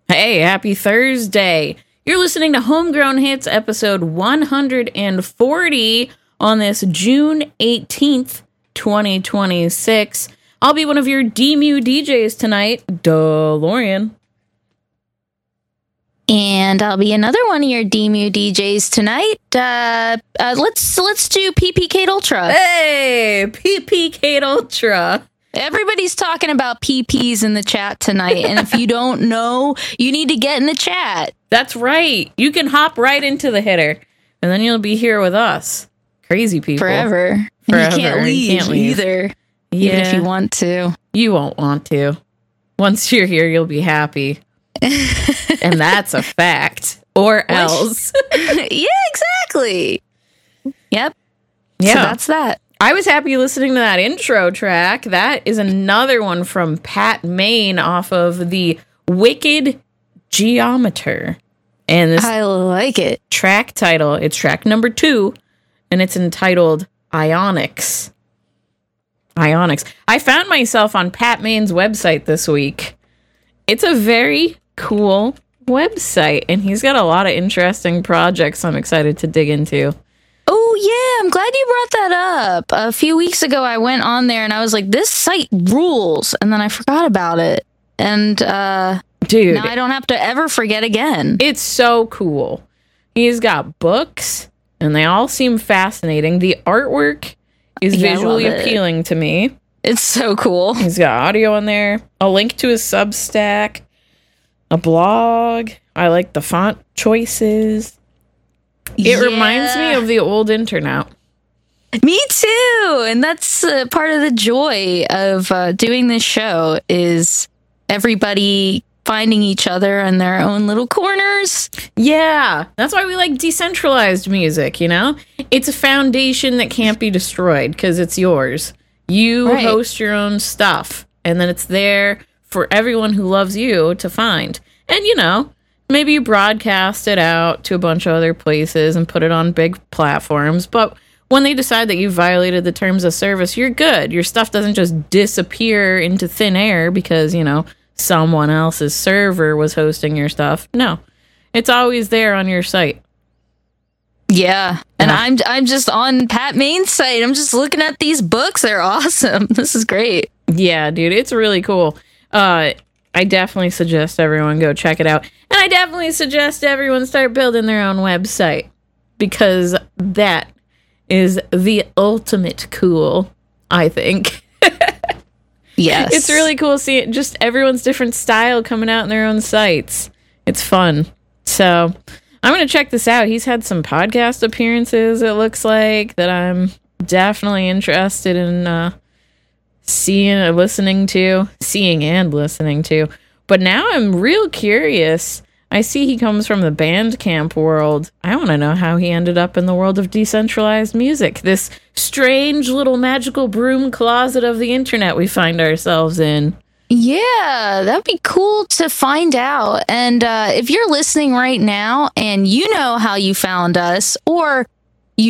Hey, happy Thursday. You're listening to Homegrown Hits, episode 140 on this June 18th, 2026. I'll be one of your DMU DJs tonight, DeLorean. And I'll be another one of your DMU DJs tonight. Let's do PP Kate Ultra. Hey, PP Kate Ultra. Everybody's talking about PPs in the chat tonight, and if you don't know, you need to get in the chat. That's right. You can hop right into the hitter, and then you'll be here with us. Crazy people. Forever. You can't leave either, even if you want to. You won't want to. Once you're here, you'll be happy. And that's a fact. Or else. Yeah, exactly. Yep. Yeah. So that's that. I was happy listening to that intro track. That is another one from Pat Main off of the Wicked Geometer. And this I like it. Track title, it's track number 2, and it's entitled Ionics. Ionics. I found myself on Pat Main's website this week. It's a very cool website, and he's got a lot of interesting projects I'm excited to dig into. Oh, yeah, I'm glad you brought that up. A few weeks ago, I went on there and I was like, this site rules. And then I forgot about it. And dude, now I don't have to ever forget again. It's so cool. He's got books, and they all seem fascinating. The artwork is visually appealing to me. It's so cool. He's got audio on there, a link to his Substack, a blog. I like the font choices. It reminds me of the old internet. Me too. And that's part of the joy of doing this show is everybody finding each other in their own little corners. Yeah. That's why we like decentralized music, you know? It's a foundation that can't be destroyed because it's yours. You host your own stuff, and then it's there for everyone who loves you to find. And, you know, maybe you broadcast it out to a bunch of other places and put it on big platforms. But when they decide that you violated the terms of service, you're good. Your stuff doesn't just disappear into thin air because, you know, someone else's server was hosting your stuff. No, it's always there on your site. Yeah. And I'm just on Pat Main's site. I'm just looking at these books. They're awesome. This is great. Yeah, dude, it's really cool. I definitely suggest everyone go check it out. And I definitely suggest everyone start building their own website because that is the ultimate cool, I think. Yes. It's really cool seeing just everyone's different style coming out in their own sites. It's fun. So I'm going to check this out. He's had some podcast appearances, it looks like, that I'm definitely interested in seeing and listening to. But now I'm real curious. I see he comes from the Bandcamp world. I want to know how he ended up in the world of decentralized music. This strange little magical broom closet of the internet we find ourselves in. Yeah, that'd be cool to find out. And if you're listening right now and you know how you found us, or